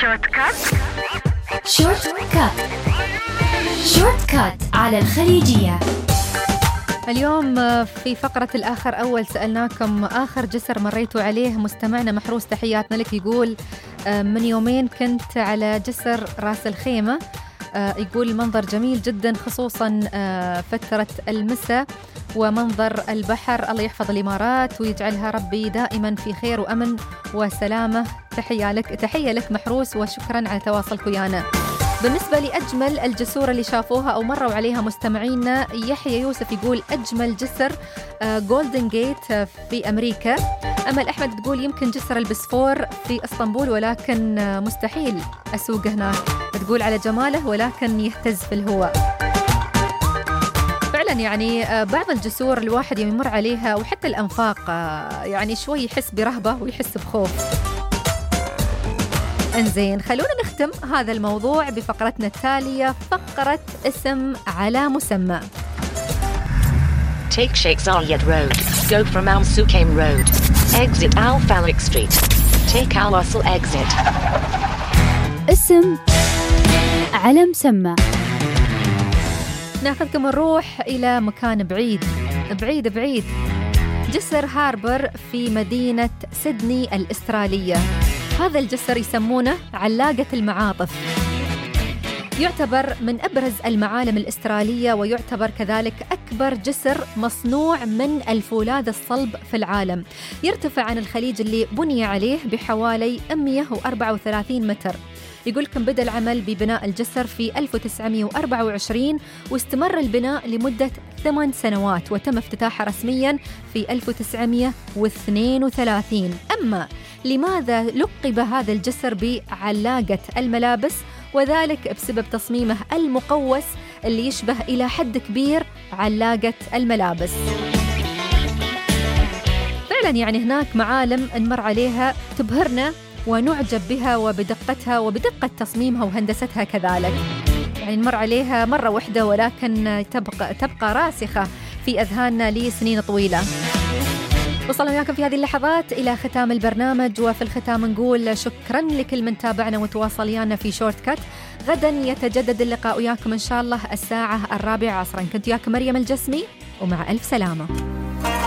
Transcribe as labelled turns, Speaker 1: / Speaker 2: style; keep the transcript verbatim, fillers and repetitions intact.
Speaker 1: شورت كات.
Speaker 2: شورت كات شورت كات على الخليجية.
Speaker 3: اليوم في فقرة الآخر أول سألناكم آخر جسر مريتوا عليه. مستمعنا محروس تحياتنا لك، يقول من يومين كنت على جسر راس الخيمة، يقول المنظر جميل جدا خصوصا فترة المساء ومنظر البحر. الله يحفظ الإمارات ويجعلها ربي دائما في خير وأمن وسلامة. تحية لك تحية لك محروس، وشكرا على تواصلك ويانا. بالنسبة لأجمل الجسور اللي شافوها أو مروا عليها مستمعينا، يحيى يوسف يقول أجمل جسر جولدن جيت في أمريكا. أمل أحمد تقول يمكن جسر البسفور في اسطنبول ولكن مستحيل أسوق هناك، تقول على جماله ولكن يهتز في الهواء. فعلا يعني بعض الجسور الواحد يمر عليها وحتى الأنفاق يعني شوي يحس برهبة ويحس بخوف. انزين، خلونا نختم هذا الموضوع بفقرتنا التالية، فقرة اسم على مسمى.
Speaker 4: Take Sheikh Zayed Road. Go from Al Sukaim Road. Exit Al Falak Street. Take Al Wasl exit.
Speaker 2: اسم على مسمى.
Speaker 3: ناخذكم نروح إلى مكان بعيد بعيد بعيد، جسر هاربر في مدينة سيدني الأسترالية. هذا الجسر يسمونه علاقة المعاطف، يعتبر من أبرز المعالم الأسترالية ويعتبر كذلك أكبر جسر مصنوع من الفولاذ الصلب في العالم. يرتفع عن الخليج اللي بني عليه بحوالي مئة وأربعة وثلاثين متر. يقول لكم بدأ العمل ببناء الجسر في ألف وتسعمئة وأربعة وعشرين واستمر البناء لمدة ثمان سنوات وتم افتتاحه رسميا في ألف وتسعمئة واثنين وثلاثين. أما لماذا لقب هذا الجسر بعلاقة الملابس؟ وذلك بسبب تصميمه المقوس اللي يشبه إلى حد كبير علاقة الملابس. فعلا يعني هناك معالم نمر عليها تبهرنا ونعجب بها وبدقتها وبدقة تصميمها وهندستها كذلك، يعني نمر عليها مرة واحدة ولكن تبقى, تبقى راسخة في أذهاننا لسنين طويلة. وصلنا وياكم في هذه اللحظات إلى ختام البرنامج، وفي الختام نقول شكرا لكل من تابعنا وتواصل ويانا في شورت كات. غدا يتجدد اللقاء وياكم إن شاء الله الساعة الرابعة عصرا. كنت وياكم مريم الجسمي ومع ألف سلامة.